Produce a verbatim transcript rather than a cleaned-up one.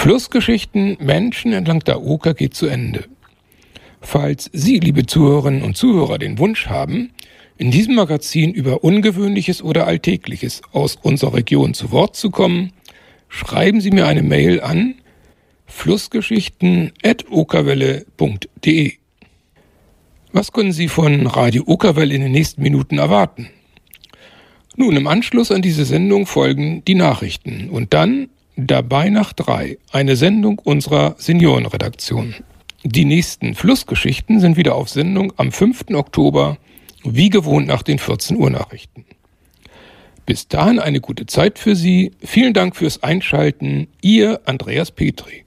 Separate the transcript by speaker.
Speaker 1: Flussgeschichten Menschen entlang der Oker geht zu Ende. Falls Sie, liebe Zuhörerinnen und Zuhörer, den Wunsch haben, in diesem Magazin über Ungewöhnliches oder Alltägliches aus unserer Region zu Wort zu kommen, schreiben Sie mir eine Mail an flussgeschichten at okerwelle punkt de. Was können Sie von Radio Okerwelle in den nächsten Minuten erwarten? Nun, im Anschluss an diese Sendung folgen die Nachrichten und dann dabei nach drei, eine Sendung unserer Seniorenredaktion. Die nächsten Flussgeschichten sind wieder auf Sendung am fünften Oktober, wie gewohnt nach den vierzehn Uhr Nachrichten. Bis dahin eine gute Zeit für Sie. Vielen Dank fürs Einschalten. Ihr Andreas Petri.